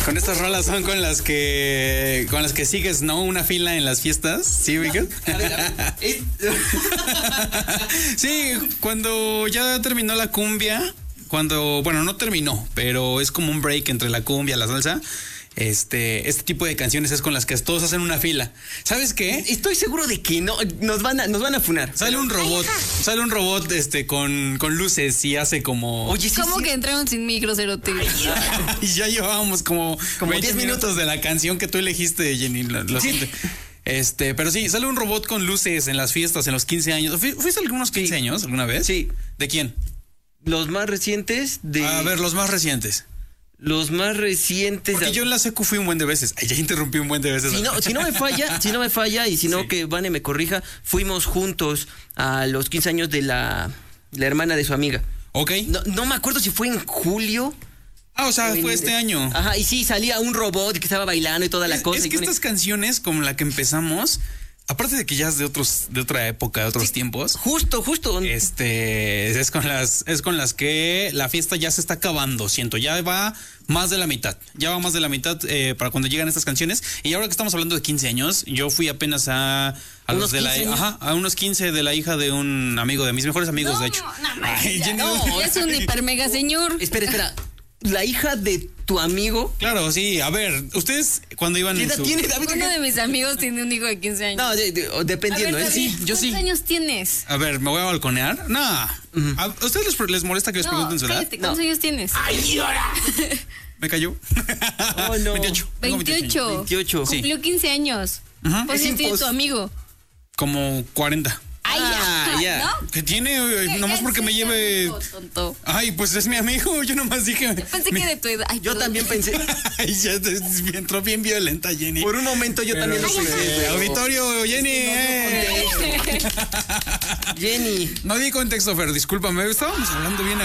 Con estas rolas son con las que sigues, ¿no? Una fila en las fiestas, ¿sí, Miguel? Sí, cuando ya terminó la cumbia, bueno, no terminó, pero es como un break entre la cumbia y la salsa. Este tipo de canciones es con las que todos hacen una fila. ¿Sabes qué? Estoy seguro de que no nos van a funar. Sale un robot con luces y hace como... Oye, sí, ¿cómo que entraron sin micro, Cerote? Y ya llevábamos como 20 minutos de la canción que tú elegiste, Jenny. Lo siento. Pero sí, sale un robot con luces en las fiestas, en los 15 años. ¿Fuiste a algunos 15 años alguna vez? Sí. ¿De quién? Los más recientes de... A ver, los más recientes. Los más recientes. Porque yo en la secu fui un buen de veces. Ya interrumpí un buen de veces. Si no me falla y si no que Vane me corrija, fuimos juntos a los 15 años de la hermana de su amiga. Ok. No me acuerdo si fue en julio. Ah, o sea, fue este año. Ajá, y sí, salía un robot que estaba bailando y toda la cosa. Es que estas canciones como la que empezamos, aparte de que ya es de otra época, de otros tiempos. Justo. Es con las que la fiesta ya se está acabando, siento. Ya va más de la mitad. Para cuando llegan estas canciones. Y ahora que estamos hablando de 15 años, yo fui apenas a unos 15 de la hija de un amigo de mis mejores amigos, de hecho. No, es un hiper mega señor. Espera. La hija de tu amigo. Claro, sí. A ver, ustedes cuando iban ¿Qué edad tiene, David? Uno de mis amigos tiene un hijo de 15 años. No, dependiendo, a ver, David, yo sí. ¿cuántos años tienes? A ver, ¿me voy a balconear? No. ¿A ustedes les molesta que les pregunten su edad? Cállate, ¿cuántos años tienes? ¡Ay, ahora! ¿Me cayó? Oh, no. 28. Sí. Cumplió 15 años. ¿Cuántos años tiene tu amigo? Como 40. Ay, ya. ¿No? ¿Qué tiene? Nomás porque me lleve... Tonto. Ay, pues es mi amigo. Yo nomás dije... Yo pensé que de tu edad. Ay, yo también pensé. Ay, ya entró bien violenta, Jenny. Por un momento yo también lo pensé. Auditorio, Jenny. Jenny. No di contexto, Fer, discúlpame. Estábamos hablando bien